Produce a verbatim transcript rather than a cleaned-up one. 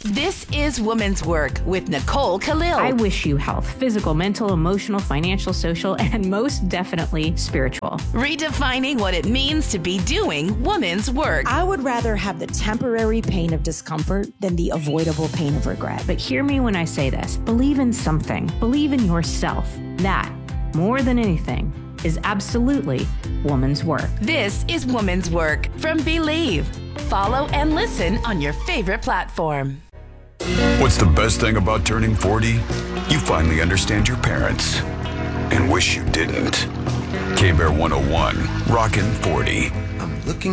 This is Woman's Work with Nicole Khalil. I wish you health, physical, mental, emotional, financial, social, and most definitely spiritual. Redefining what it means to be doing woman's work. I would rather have the temporary pain of discomfort than the avoidable pain of regret. But hear me when I say this. Believe in something. Believe in yourself. That, more than anything, is absolutely woman's work. This is Woman's Work from Believe. Follow and listen on your favorite platform. What's the best thing about turning forty? You finally understand your parents and wish you didn't. K-Bear one oh one, Rockin' forty. I'm looking